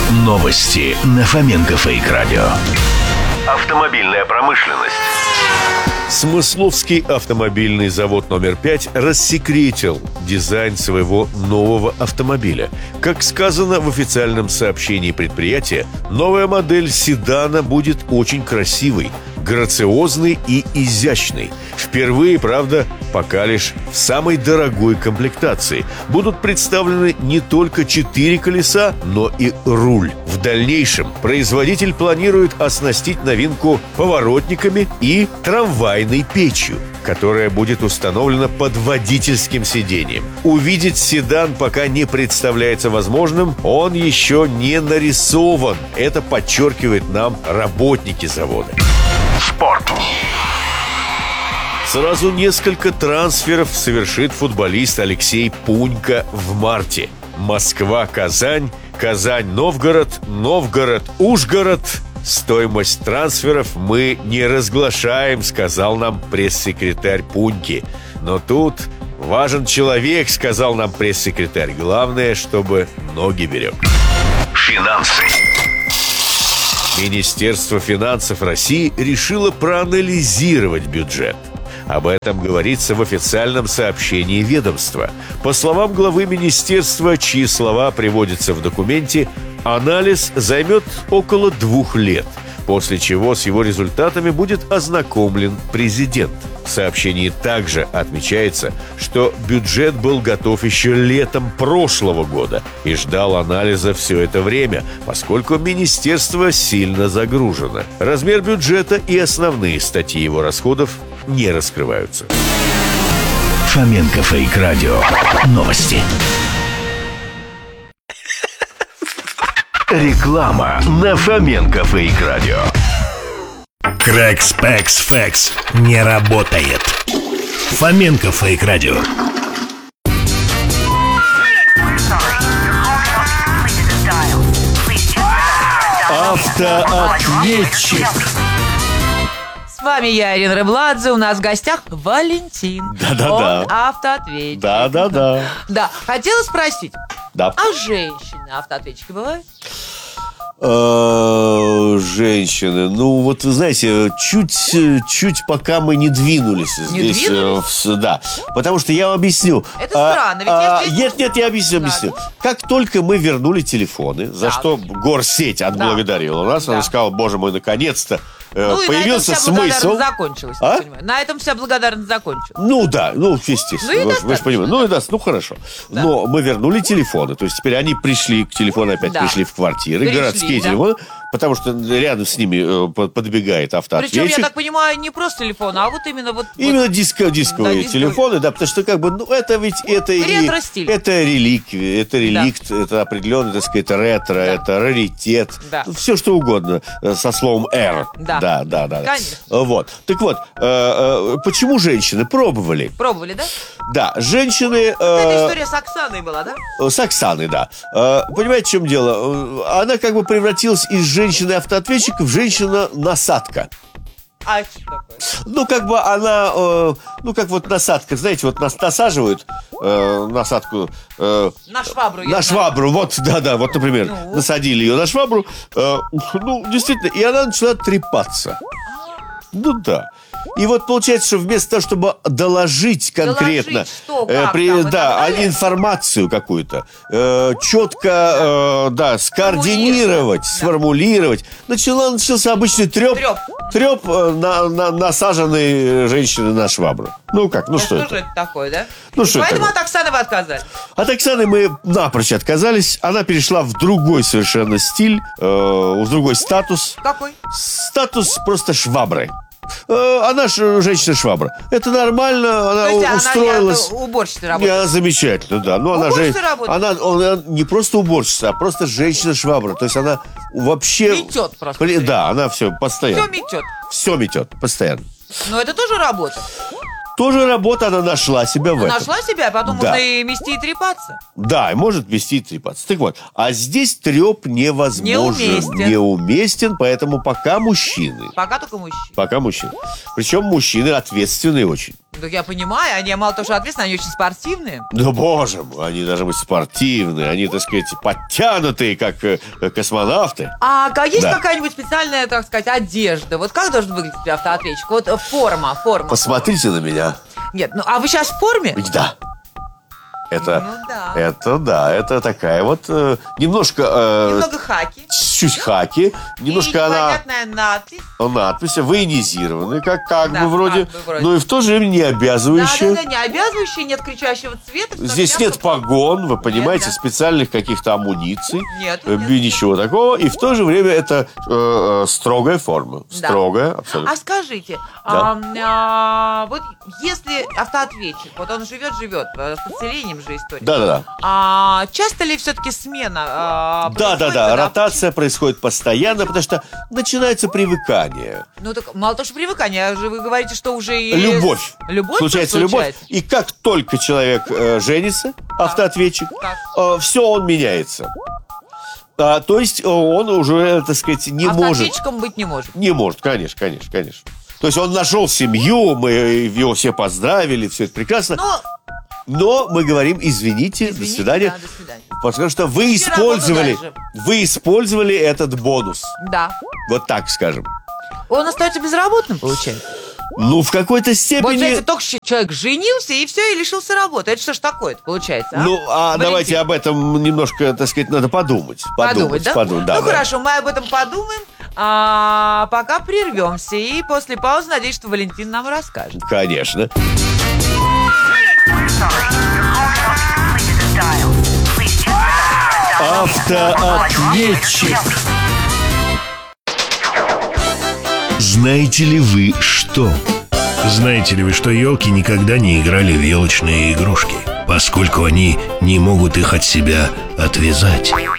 Новости на Фоменко Фейк Радио. Автомобильная промышленность. Смысловский автомобильный завод номер 5 рассекретил дизайн своего нового автомобиля. Как сказано в официальном сообщении предприятия, новая модель седана будет очень красивой, грациозной и изящной. Впервые, правда, пока лишь в самой дорогой комплектации. Будут представлены не только 4 колеса, но и руль. В дальнейшем производитель планирует оснастить новинку поворотниками и трамвайной печью, которая будет установлена под водительским сиденьем. Увидеть седан пока не представляется возможным, он еще не нарисован. Это подчеркивают нам работники завода. Спорт. Сразу несколько трансферов совершит футболист Алексей Пунько в марте. Москва-Казань, Казань-Новгород, Новгород-Ужгород. Стоимость трансферов мы не разглашаем, сказал нам пресс-секретарь Пуньки. Но тут важен человек, сказал нам пресс-секретарь. Главное, чтобы ноги берег. Финансы. Министерство финансов России решило проанализировать бюджет. Об этом говорится в официальном сообщении ведомства. По словам главы министерства, чьи слова приводятся в документе, анализ займет около 2 лет, после чего с его результатами будет ознакомлен президент. В сообщении также отмечается, что бюджет был готов еще летом прошлого года и ждал анализа все это время, поскольку министерство сильно загружено. Размер бюджета и основные статьи его расходов не раскрываются. Фоменко Фейк Радио. Новости. Реклама на Фоменко Фейк Радио. Крэкс Пэкс Фэкс не работает. Фоменко Фейк Радио. Автоответчик. С вами я, Ирина Рыбладзе. У нас в гостях Валентин. Да-да-да. Он автоответчик. Да-да-да. Да, хотела спросить. Да. А женщины автоответчики бывают? Женщины, ну вот вы знаете, чуть пока мы не двинулись Не здесь, двинулись? да, потому что я вам объясню. Это странно, ведь если- Нет, я объясню. Как только мы вернули телефоны, за Да. что Горсеть отблагодарила нас, Да. она сказала: боже мой, наконец-то Ну, и появился на этом вся смысл. благодарность закончилась, А? я понимаю. На этом вся благодарность закончилась. Ну да, естественно, Ну и вы же достаточно. понимаете. Ну и да, ну хорошо. Да. Но мы вернули телефоны, то есть теперь они пришли к телефону, опять Да. пришли в квартиры, Пришли, городские да. телефоны, потому что рядом с ними подбегает автоответчик. Причем, я так понимаю, не просто телефон, а вот именно вот... Именно вот- дисковые Да, дисковые. телефоны, да, потому что это ведь это и Ретро-стиль. это реликвия, это реликт, это определенный, так сказать, ретро, это раритет, Да. все что угодно со словом «р». Да. Да. Конечно. Вот. Так вот, почему женщины пробовали? Пробовали, да? Да, женщины... Эта история с Оксаной была, да? С Оксаной, да. Понимаете, в чем дело? Она как бы превратилась из женщины-автоответчика в женщина-насадка. А что такое? Ну, как бы она, как вот насадка, знаете, вот нас насаживают насадку На швабру. я на знаю. швабру, вот, да, вот, например, Ну. насадили ее на швабру, действительно, и она начала трепаться. Ну, да. И вот получается, что вместо того, чтобы доложить конкретно, Доложить, что, как там и так далее. информацию какую-то, четко, скоординировать, сформулировать, начался обычный треп насаженной женщины на швабру. Ну как, Да что что это? же это такое, да? Ну, что это Поэтому такое? от Оксаны вы отказались. От Оксаны мы напрочь отказались. Она перешла в другой совершенно стиль, в другой статус. Какой? Статус просто швабры. Она же женщина-швабра. Это нормально, она То есть устроилась. она уборщицей работает. Она замечательно, да. Но она же, Уборщицей работает? она не просто уборщица, а просто женщина-швабра. То есть она вообще... Метет просто. Да, она все постоянно. Все метет. Все метет, постоянно. Но это тоже работа. Тоже работа, она нашла себя в этом. Нашла себя, а потом Да. можно и мести, и трепаться. Да, и может вести и трепаться. Так вот, а здесь треп невозможен. Неуместен, поэтому пока мужчины. Пока только мужчины. Пока мужчины. Причем мужчины ответственные очень. Ну, я понимаю, они мало того, что ответственные, они очень спортивные. Да, боже мой, они должны быть спортивные, они, так сказать, подтянутые, как космонавты. А есть Да. какая-нибудь специальная, так сказать, одежда? Вот как должен выглядеть автоответчик? Вот форма. Посмотрите на меня. Нет, ну а вы сейчас в форме? Да. Это, Ну да. это такая вот немножко Немного хаки. чуть хаки, немножко и она непонятная надпись. надпись военизированная, как Да, бы вроде, как бы вроде. но и в то же время не обязывающая. Да, не обязывающие, нет кричащего цвета. всё Здесь ясно. нет погон, вы понимаете, да. специальных каких-то амуниций, Нету, нет. ничего такого, и в то же время это строгая форма, Да. строгая, абсолютно. А скажите, Да. вот если автоответчик, вот он живет, с подселением же история. Да. Часто ли все-таки смена? Да, происходит, ротация происходит постоянно, потому что начинается привыкание. Ну так мало того, что привыкание, вы говорите, что уже и... Любовь. Любовь Случается любовь. И как только человек женится, автоответчик, все, он меняется. То есть он уже, так сказать, не может. Автоответчиком быть не может. Не может, конечно. То есть он нашел семью, мы его все поздравили, все это прекрасно. Но мы говорим, извините, до свидания. Да, до свидания. Потому что вы использовали этот бонус. Да. Вот так скажем. Он остается безработным, получается. Ну, в какой-то степени... Вот, знаете, только что человек женился, и все, и лишился работы. Это что ж такое-то получается, а? Ну, Валентин? давайте об этом немножко, так сказать, надо подумать. Подумать, да? да. Ну, хорошо, мы об этом подумаем, пока прервемся. И после паузы, надеюсь, что Валентин нам расскажет. Конечно. Автоответчик. Знаете ли вы что? Знаете ли вы, что елки никогда не играли в елочные игрушки, поскольку они не могут их от себя отвязать?